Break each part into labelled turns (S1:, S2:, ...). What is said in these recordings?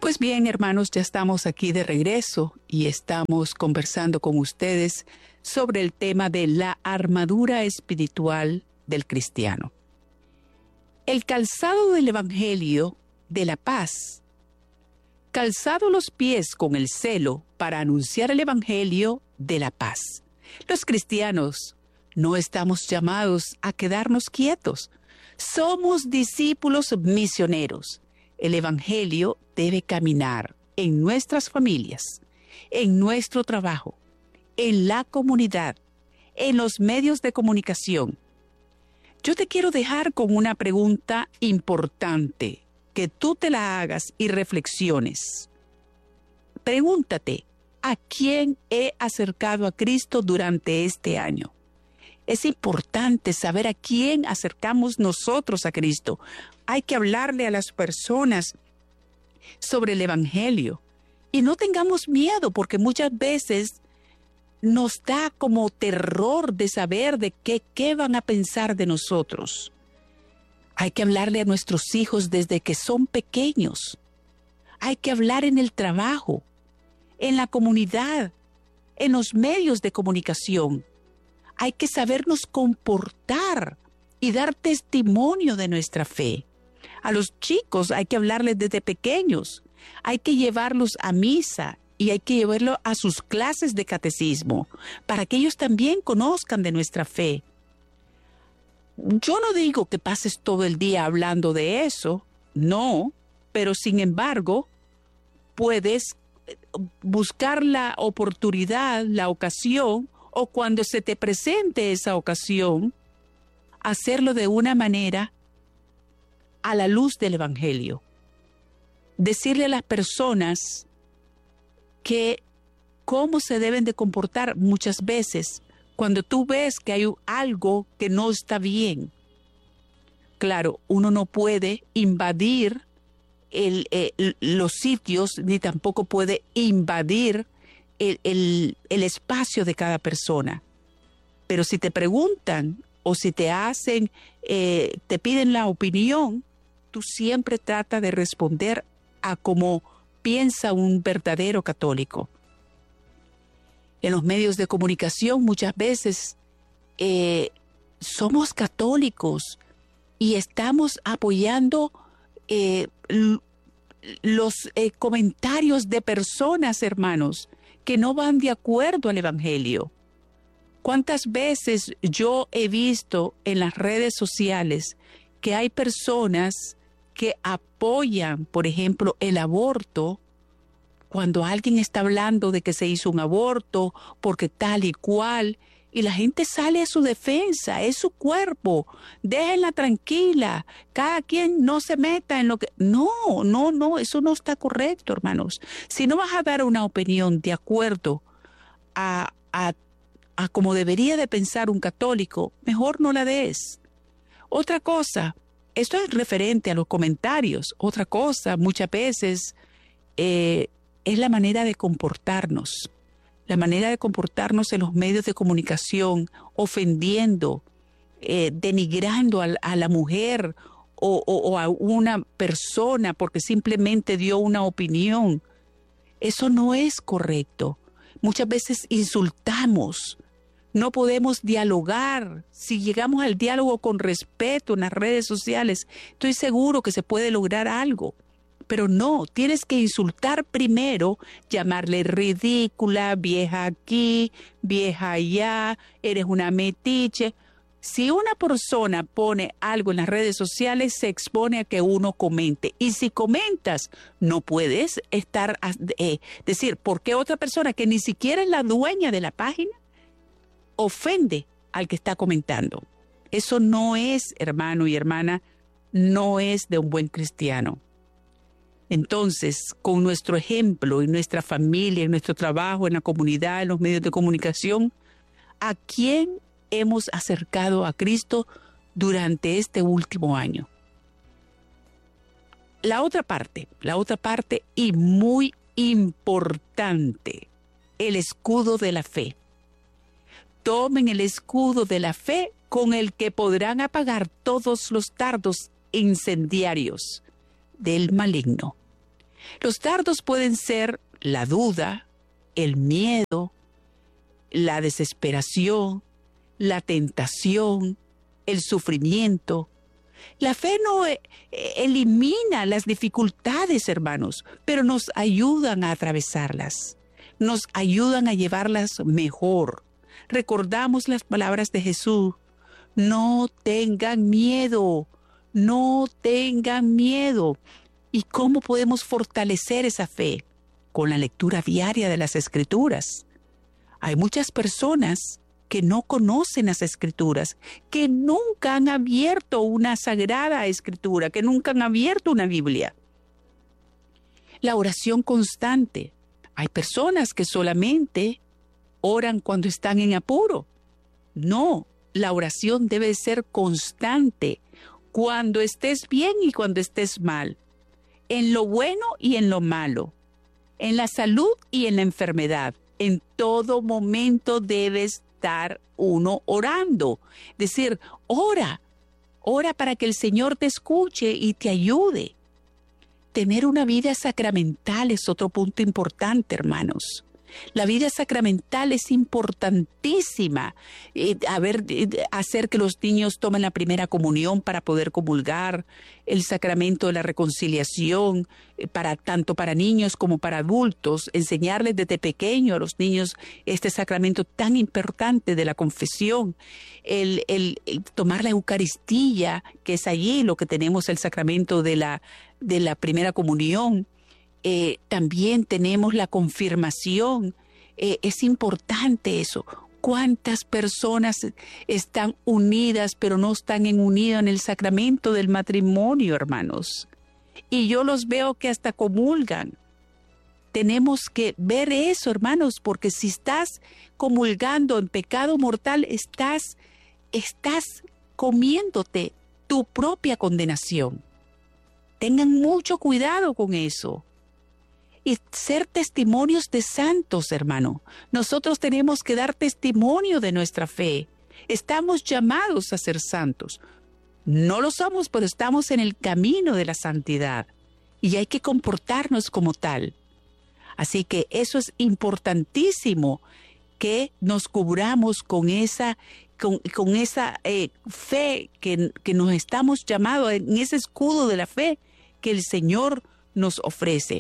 S1: Pues bien, hermanos, ya estamos aquí de regreso y estamos conversando con ustedes sobre el tema de la armadura espiritual del cristiano. El calzado del Evangelio de la paz. Calzado los pies con el celo para anunciar el Evangelio de la paz. Los cristianos no estamos llamados a quedarnos quietos. Somos discípulos misioneros. El Evangelio debe caminar en nuestras familias, en nuestro trabajo, en la comunidad, en los medios de comunicación. Yo te quiero dejar con una pregunta importante, que tú te la hagas y reflexiones. Pregúntate, ¿a quién he acercado a Cristo durante este año? Es importante saber a quién acercamos nosotros a Cristo. Hay que hablarle a las personas sobre el Evangelio. Y no tengamos miedo, porque muchas veces nos da como terror de saber de qué van a pensar de nosotros. Hay que hablarle a nuestros hijos desde que son pequeños. Hay que hablar en el trabajo, en la comunidad, en los medios de comunicación. Hay que sabernos comportar y dar testimonio de nuestra fe. A los chicos hay que hablarles desde pequeños. Hay que llevarlos a misa y hay que llevarlos a sus clases de catecismo para que ellos también conozcan de nuestra fe. Yo no digo que pases todo el día hablando de eso, no, pero sin embargo, puedes buscar la oportunidad, la ocasión, o cuando se te presente esa ocasión, hacerlo de una manera a la luz del Evangelio. Decirle a las personas que cómo se deben de comportar muchas veces cuando tú ves que hay algo que no está bien. Claro, uno no puede invadir los sitios, ni tampoco puede invadir el espacio de cada persona. Pero si te preguntan o si te hacen, te piden la opinión, tú siempre trata de responder a como piensa un verdadero católico. En los medios de comunicación muchas veces somos católicos y estamos apoyando los comentarios de personas, hermanos, que no van de acuerdo al Evangelio. ¿Cuántas veces yo he visto en las redes sociales que hay personas que apoyan, por ejemplo, el aborto, cuando alguien está hablando de que se hizo un aborto porque tal y cual, y la gente sale a su defensa, es su cuerpo, déjenla tranquila, cada quien no se meta en lo que... No, eso no está correcto, hermanos. Si no vas a dar una opinión de acuerdo a como debería de pensar un católico, mejor no la des. Otra cosa, esto es referente a los comentarios, otra cosa muchas veces es la manera de comportarnos. La manera de comportarnos en los medios de comunicación, ofendiendo, denigrando a la mujer o a una persona porque simplemente dio una opinión. Eso no es correcto. Muchas veces insultamos, no podemos dialogar. Si llegamos al diálogo con respeto en las redes sociales, estoy seguro que se puede lograr algo. Pero no, tienes que insultar primero, llamarle ridícula, vieja aquí, vieja allá, eres una metiche. Si una persona pone algo en las redes sociales, se expone a que uno comente. Y si comentas, no puedes decir, ¿por qué otra persona que ni siquiera es la dueña de la página ofende al que está comentando? Eso no es, hermano y hermana, no es de un buen cristiano. Entonces, con nuestro ejemplo, en nuestra familia, en nuestro trabajo, en la comunidad, en los medios de comunicación, ¿a quién hemos acercado a Cristo durante este último año? La otra parte y muy importante, el escudo de la fe. Tomen el escudo de la fe con el que podrán apagar todos los dardos incendiarios del maligno. Los dardos pueden ser la duda, el miedo, la desesperación, la tentación, el sufrimiento. La fe no elimina las dificultades, hermanos, pero nos ayudan a atravesarlas, nos ayudan a llevarlas mejor. Recordamos las palabras de Jesús: no tengan miedo, no tengan miedo. ¿Y cómo podemos fortalecer esa fe? Con la lectura diaria de las Escrituras. Hay muchas personas que no conocen las Escrituras, que nunca han abierto una sagrada Escritura, que nunca han abierto una Biblia. La oración constante. Hay personas que solamente oran cuando están en apuro. No, la oración debe ser constante, cuando estés bien y cuando estés mal, en lo bueno y en lo malo, en la salud y en la enfermedad. En todo momento debe estar uno orando. Es decir, ora para que el Señor te escuche y te ayude. Tener una vida sacramental es otro punto importante, hermanos. La vida sacramental es importantísima. Hacer que los niños tomen la primera comunión para poder comulgar, el sacramento de la reconciliación, tanto para niños como para adultos, enseñarles desde pequeño a los niños este sacramento tan importante de la confesión, el tomar la Eucaristía, que es allí lo que tenemos el sacramento de la primera comunión. También tenemos la confirmación. Es importante eso. ¿Cuántas personas están unidas pero no están unidas en el sacramento del matrimonio, hermanos? Y yo los veo que hasta comulgan. Tenemos que ver eso, hermanos, porque si estás comulgando en pecado mortal, estás comiéndote tu propia condenación. Tengan mucho cuidado con eso. Y ser testimonios de santos, hermano. Nosotros tenemos que dar testimonio de nuestra fe. Estamos llamados a ser santos. No lo somos, pero estamos en el camino de la santidad. Y hay que comportarnos como tal. Así que eso es importantísimo, que nos cubramos con esa fe que nos estamos llamados, en ese escudo de la fe que el Señor nos ofrece.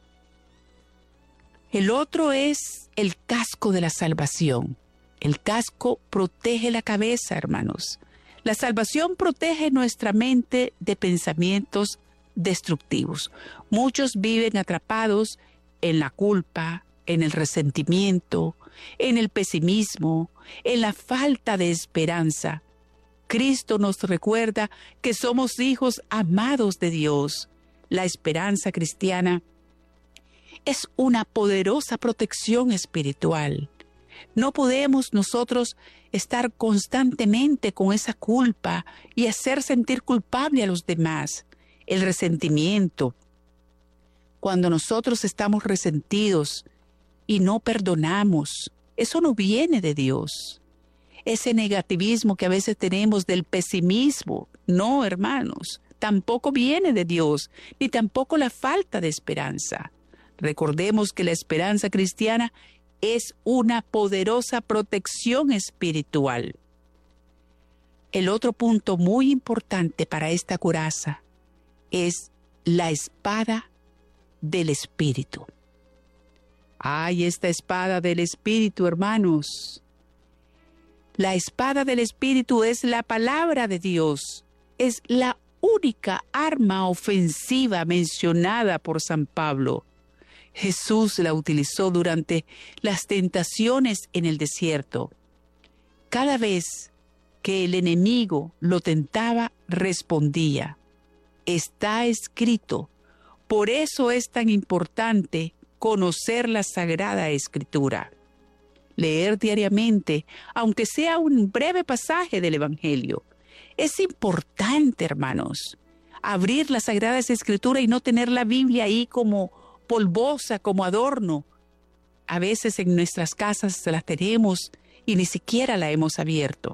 S1: El otro es el casco de la salvación. El casco protege la cabeza, hermanos. La salvación protege nuestra mente de pensamientos destructivos. Muchos viven atrapados en la culpa, en el resentimiento, en el pesimismo, en la falta de esperanza. Cristo nos recuerda que somos hijos amados de Dios. La esperanza cristiana es una poderosa protección espiritual. No podemos nosotros estar constantemente con esa culpa y hacer sentir culpable a los demás. El resentimiento. Cuando nosotros estamos resentidos y no perdonamos, eso no viene de Dios. Ese negativismo que a veces tenemos del pesimismo, no, hermanos, tampoco viene de Dios, ni tampoco la falta de esperanza. Recordemos que la esperanza cristiana es una poderosa protección espiritual. El otro punto muy importante para esta coraza es la espada del Espíritu. ¡Ay, esta espada del Espíritu, hermanos! La espada del Espíritu es la palabra de Dios. Es la única arma ofensiva mencionada por San Pablo. Jesús la utilizó durante las tentaciones en el desierto. Cada vez que el enemigo lo tentaba, respondía: está escrito. Por eso es tan importante conocer la Sagrada Escritura. Leer diariamente, aunque sea un breve pasaje del Evangelio. Es importante, hermanos, abrir las Sagradas Escrituras y no tener la Biblia ahí como polvosa, como adorno. A veces en nuestras casas las tenemos y ni siquiera la hemos abierto.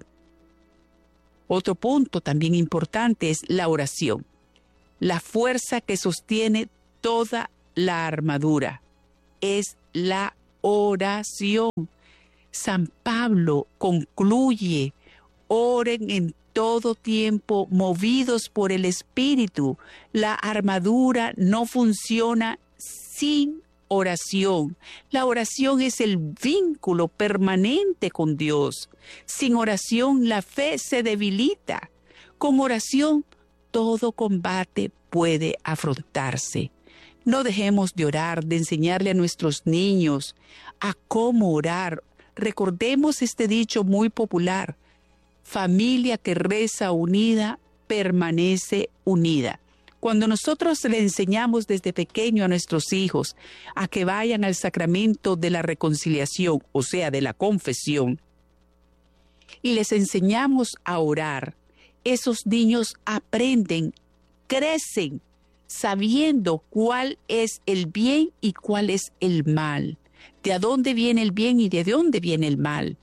S1: Otro punto también importante es la oración, la fuerza que sostiene toda la armadura, es la oración. San Pablo concluye: oren en todo tiempo, movidos por el Espíritu. La armadura no funciona sin oración. La oración es el vínculo permanente con Dios. Sin oración, la fe se debilita. Con oración, todo combate puede afrontarse. No dejemos de orar, de enseñarle a nuestros niños a cómo orar. Recordemos este dicho muy popular: familia que reza unida, permanece unida. Cuando nosotros le enseñamos desde pequeño a nuestros hijos a que vayan al sacramento de la reconciliación, o sea, de la confesión, y les enseñamos a orar, esos niños aprenden, crecen, sabiendo cuál es el bien y cuál es el mal, de dónde viene el bien y de dónde viene el mal.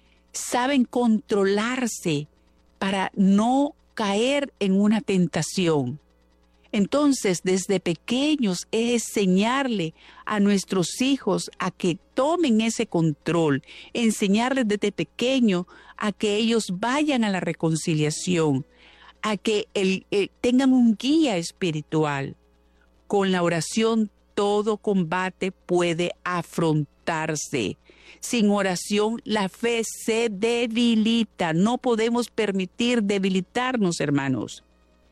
S1: Saben controlarse para no caer en una tentación. Entonces, desde pequeños es enseñarle a nuestros hijos a que tomen ese control, enseñarles desde pequeño a que ellos vayan a la reconciliación, a que tengan un guía espiritual. Con la oración todo combate puede afrontarse. Sin oración la fe se debilita. No podemos permitir debilitarnos, hermanos.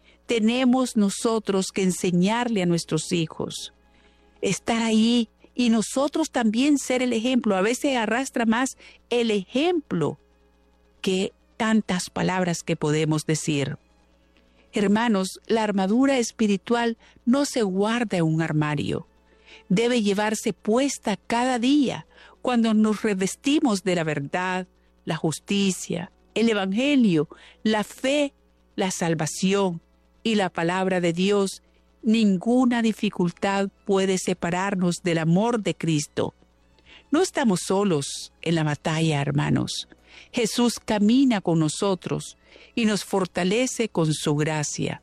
S1: Tenemos nosotros que enseñarle a nuestros hijos, estar ahí y nosotros también ser el ejemplo. A veces arrastra más el ejemplo que tantas palabras que podemos decir. Hermanos, la armadura espiritual no se guarda en un armario. Debe llevarse puesta cada día cuando nos revestimos de la verdad, la justicia, el evangelio, la fe, la salvación y la palabra de Dios. Ninguna dificultad puede separarnos del amor de Cristo. No estamos solos en la batalla, hermanos. Jesús camina con nosotros y nos fortalece con su gracia.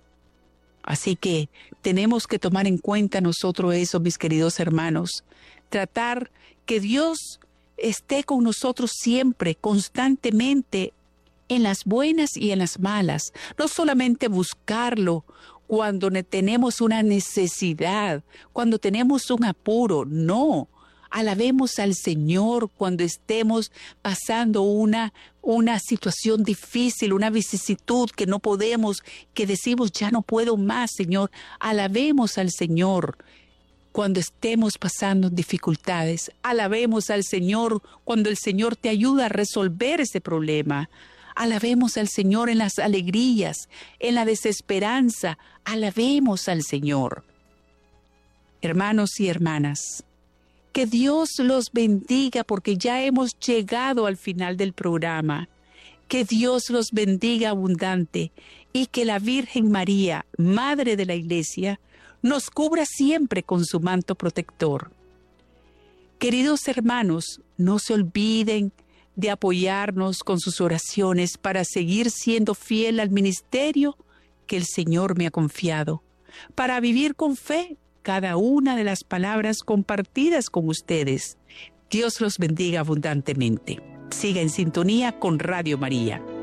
S1: Así que tenemos que tomar en cuenta nosotros eso, mis queridos hermanos. Tratar que Dios esté con nosotros siempre, constantemente, en las buenas y en las malas. No solamente buscarlo cuando tenemos una necesidad, cuando tenemos un apuro. No, alabemos al Señor cuando estemos pasando una situación difícil, una vicisitud que no podemos, que decimos ya no puedo más, Señor. Alabemos al Señor cuando estemos pasando dificultades. Alabemos al Señor cuando el Señor te ayuda a resolver ese problema. Alabemos al Señor en las alegrías, en la desesperanza. Alabemos al Señor. Hermanos y hermanas, que Dios los bendiga porque ya hemos llegado al final del programa. Que Dios los bendiga abundante y que la Virgen María, Madre de la Iglesia, nos cubra siempre con su manto protector. Queridos hermanos, no se olviden de apoyarnos con sus oraciones para seguir siendo fiel al ministerio que el Señor me ha confiado, para vivir con fe cada una de las palabras compartidas con ustedes. Dios los bendiga abundantemente. Siga en sintonía con Radio María.